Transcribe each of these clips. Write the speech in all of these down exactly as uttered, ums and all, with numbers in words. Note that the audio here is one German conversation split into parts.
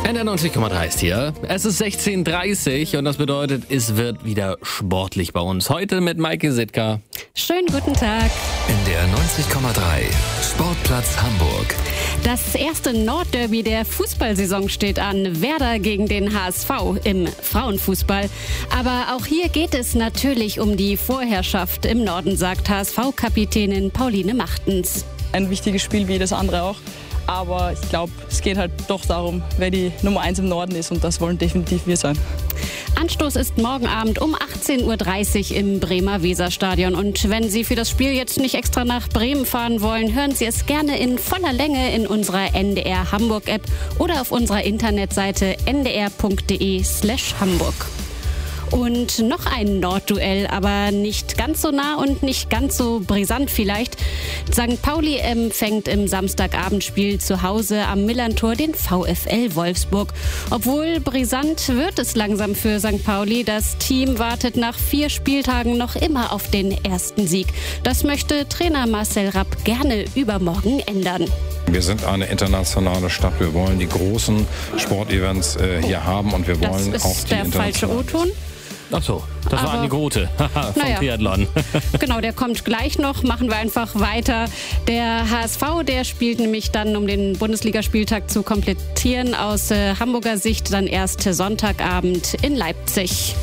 N R neunzig Komma drei ist hier. Es ist sechzehn Uhr dreißig und das bedeutet, es wird wieder sportlich bei uns. Heute mit Maike Sitka. Schönen guten Tag. In der neunzig Komma drei Sportplatz Hamburg. Das erste Nordderby der Fußballsaison steht an. Werder gegen den H S V im Frauenfußball. Aber auch hier geht es natürlich um die Vorherrschaft im Norden, sagt H S V-Kapitänin Pauline Machtens. Ein wichtiges Spiel wie jedes andere auch. Aber ich glaube, es geht halt doch darum, wer die Nummer eins im Norden ist. Und das wollen definitiv wir sein. Anstoß ist morgen Abend um achtzehn Uhr dreißig im Bremer Weserstadion. Und wenn Sie für das Spiel jetzt nicht extra nach Bremen fahren wollen, hören Sie es gerne in voller Länge in unserer N D R Hamburg App oder auf unserer Internetseite n d r punkt d e slash hamburg. Und noch ein Nordduell, aber nicht ganz so nah und nicht ganz so brisant vielleicht. Sankt Pauli empfängt im Samstagabendspiel zu Hause am Millerntor den VfL Wolfsburg. Obwohl brisant wird es langsam für Sankt Pauli. Das Team wartet nach vier Spieltagen noch immer auf den ersten Sieg. Das möchte Trainer Marcel Rapp gerne übermorgen ändern. Wir sind eine internationale Stadt. Wir wollen die großen Sportevents äh, hier haben und wir wollen das auch ist die der falsche O-Ton. Ach so, das Aber, war Andi Grote vom naja. Triathlon. Genau, der kommt gleich noch. Machen wir einfach weiter. Der H S V, der spielt nämlich dann, um den Bundesligaspieltag zu komplettieren, aus äh, Hamburger Sicht dann erst Sonntagabend in Leipzig.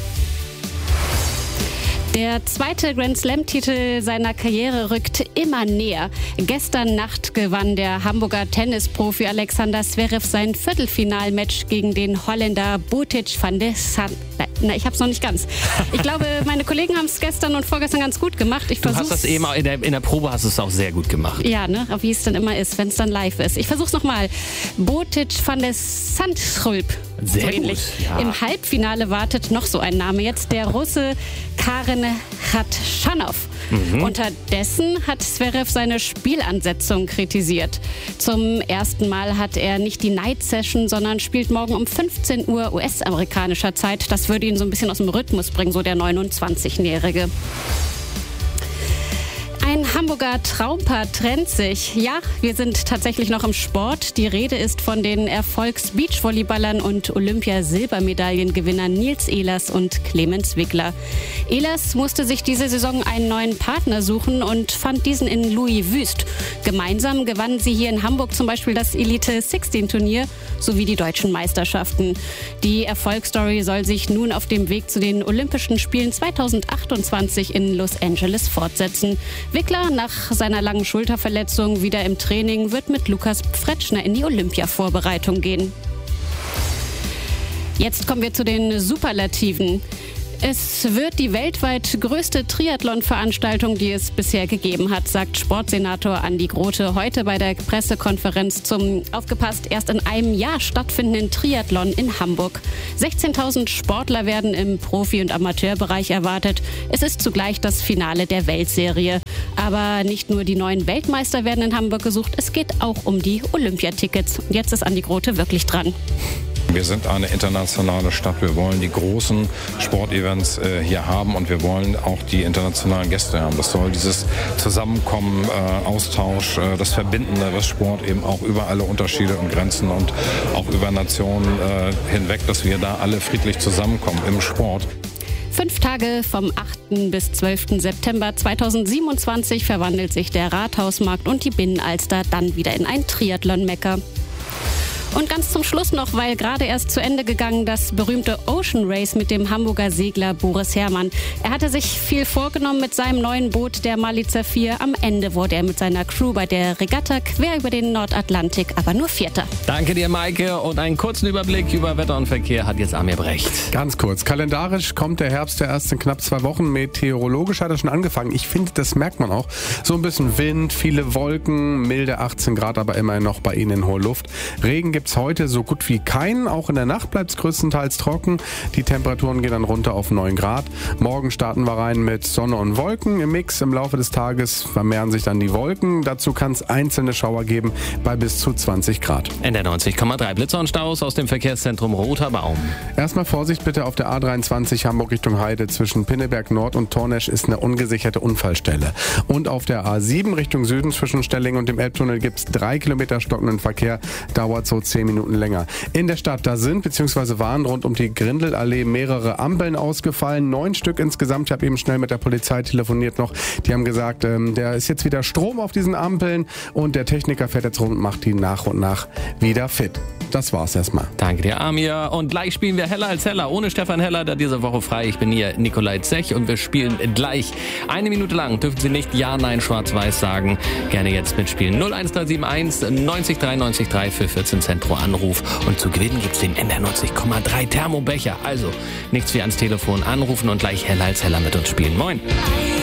Der zweite Grand-Slam-Titel seiner Karriere rückt immer näher. Gestern Nacht gewann der Hamburger Tennisprofi Alexander Zverev sein Viertelfinalmatch gegen den Holländer Botic van der Sand. Na, ich hab's noch nicht ganz. Ich glaube, meine Kollegen haben es gestern und vorgestern ganz gut gemacht. Ich Du hast das eben in der, in der Probe hast du es auch sehr gut gemacht. Ja, ne? Wie es dann immer ist, wenn es dann live ist. Ich versuch's nochmal. Botic van der Sandschulp. Sehr so gut, ähnlich. ja. Im Halbfinale wartet noch so ein Name jetzt, der Russe Karen Khachanov. Mhm. Unterdessen hat Zverev seine Spielansetzung kritisiert. Zum ersten Mal hat er nicht die Night Session, sondern spielt morgen um fünfzehn Uhr U S-amerikanischer Zeit. Das würde ihn so ein bisschen aus dem Rhythmus bringen, so der neunundzwanzigjährige. Ein Hamburger Traumpaar trennt sich. Ja, wir sind tatsächlich noch im Sport. Die Rede ist von den Erfolgs-Beachvolleyballern und Olympia-Silbermedaillengewinner Nils Ehlers und Clemens Wickler. Ehlers musste sich diese Saison einen neuen Partner suchen und fand diesen in Louis Wüst. Gemeinsam gewannen sie hier in Hamburg zum Beispiel das Elite sechzehn Turnier sowie die deutschen Meisterschaften. Die Erfolgsstory soll sich nun auf dem Weg zu den Olympischen Spielen zweitausendachtundzwanzig in Los Angeles fortsetzen. Wickler, nach seiner langen Schulterverletzung wieder im Training, wird mit Lukas Pfretschner in die Olympia-Vorbereitung gehen. Jetzt kommen wir zu den Superlativen. Es wird die weltweit größte Triathlon-Veranstaltung, die es bisher gegeben hat, sagt Sportsenator Andi Grote heute bei der Pressekonferenz zum, aufgepasst, erst in einem Jahr stattfindenden Triathlon in Hamburg. sechzehntausend Sportler werden im Profi- und Amateurbereich erwartet. Es ist zugleich das Finale der Weltserie. Aber nicht nur die neuen Weltmeister werden in Hamburg gesucht, es geht auch um die Olympiatickets. Und jetzt ist Andi Grote wirklich dran. Wir sind eine internationale Stadt. Wir wollen die großen Sportevents äh, hier haben und wir wollen auch die internationalen Gäste haben. Das soll dieses Zusammenkommen, äh, Austausch, äh, das Verbindende, was Sport eben auch über alle Unterschiede und Grenzen und auch über Nationen äh, hinweg, dass wir da alle friedlich zusammenkommen im Sport. Fünf Tage vom achten bis zwölften September zweitausendsiebenundzwanzig verwandelt sich der Rathausmarkt und die Binnenalster dann wieder in ein Triathlon-Mekka. Und ganz zum Schluss noch, weil gerade erst zu Ende gegangen, das berühmte Ocean Race mit dem Hamburger Segler Boris Herrmann. Er hatte sich viel vorgenommen mit seinem neuen Boot, der Maliza vier. Am Ende wurde er mit seiner Crew bei der Regatta quer über den Nordatlantik, aber nur Vierter. Danke dir, Maike. Und einen kurzen Überblick über Wetter und Verkehr hat jetzt Amir Brecht. Ganz kurz. Kalendarisch kommt der Herbst ja erst in knapp zwei Wochen. Meteorologisch hat er schon angefangen. Ich finde, das merkt man auch. So ein bisschen Wind, viele Wolken, milde achtzehn Grad, aber immerhin noch bei Ihnen in hoher Luft. Regen gibt es heute so gut wie keinen. Auch in der Nacht bleibt es größtenteils trocken. Die Temperaturen gehen dann runter auf neun Grad. Morgen starten wir rein mit Sonne und Wolken im Mix. Im Laufe des Tages vermehren sich dann die Wolken. Dazu kann es einzelne Schauer geben bei bis zu zwanzig Grad. N R neunzig Komma drei Blitzer und Staus aus dem Verkehrszentrum Roter Baum. Erstmal Vorsicht bitte auf der A dreiundzwanzig Hamburg Richtung Heide. Zwischen Pinneberg Nord und Tornesch ist eine ungesicherte Unfallstelle. Und auf der A sieben Richtung Süden zwischen Stelling und dem Elbtunnel gibt es drei Kilometer stockenden Verkehr. Dauert so zehn Minuten länger. In der Stadt, da sind bzw. waren rund um die Grindelallee mehrere Ampeln ausgefallen. Neun Stück insgesamt. Ich habe eben schnell mit der Polizei telefoniert noch. Die haben gesagt, ähm, der ist jetzt wieder Strom auf diesen Ampeln und der Techniker fährt jetzt rum und macht die nach und nach wieder fit. Das war's erstmal. Danke dir, Amir. Und gleich spielen wir Heller als Heller ohne Stefan Heller, der diese Woche frei. Ich bin hier Nikolai Zech und wir spielen gleich. Eine Minute lang dürfen Sie nicht Ja, Nein, Schwarz-Weiß sagen. Gerne jetzt mitspielen. null eins drei sieben eins neunzig drei neunzig drei für vierzehn Cent pro Anruf. Und zu gewinnen gibt's den N R neunzig Komma drei Thermobecher. Also nichts wie ans Telefon anrufen und gleich Heller als Heller mit uns spielen. Moin.